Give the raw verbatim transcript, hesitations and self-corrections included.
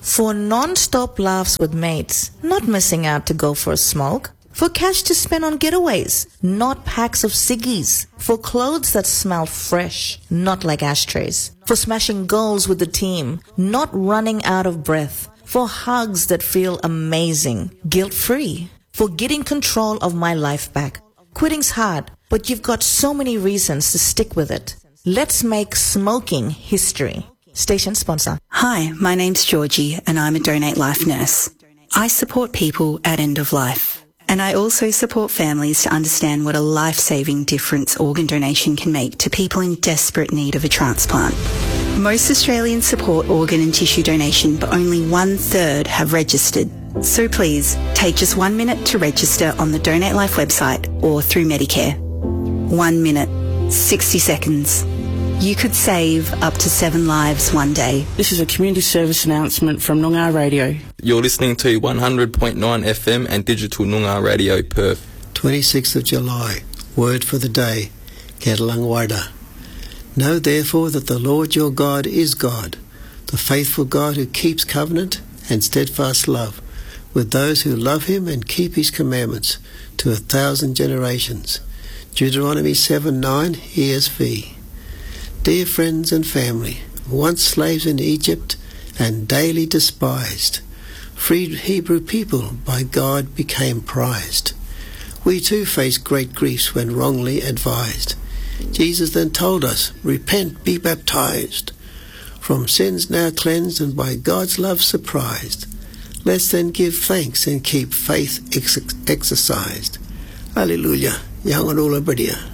For non-stop laughs with mates, not missing out to go for a smoke. For cash to spend on getaways, not packs of ciggies. For clothes that smell fresh, not like ashtrays. For smashing goals with the team, not running out of breath. For hugs that feel amazing, guilt-free. For getting control of my life back. Quitting's hard, but you've got so many reasons to stick with it. Let's make smoking history. Station sponsor. Hi, my name's Georgie and I'm a Donate Life nurse. I support people at end of life. And I also support families to understand what a life-saving difference organ donation can make to people in desperate need of a transplant. Most Australians support organ and tissue donation, but only one-third have registered. So please, take just one minute to register on the Donate Life website or through Medicare. One minute, sixty seconds. You could save up to seven lives one day. This is a community service announcement from Noongar Radio. You're listening to one hundred point nine F M and Digital Noongar Radio Perth. twenty-sixth of July, word for the day, Ketalangwarda. Know therefore that the Lord your God is God, the faithful God who keeps covenant and steadfast love with those who love him and keep his commandments to a thousand generations. Deuteronomy seven nine E S V. Dear friends and family, once slaves in Egypt and daily despised, freed Hebrew people by God became prized. We too face great griefs when wrongly advised. Jesus then told us, repent, be baptized. From sins now cleansed and by God's love surprised, let's then give thanks and keep faith ex- exercised. Hallelujah. Yanganula Badia.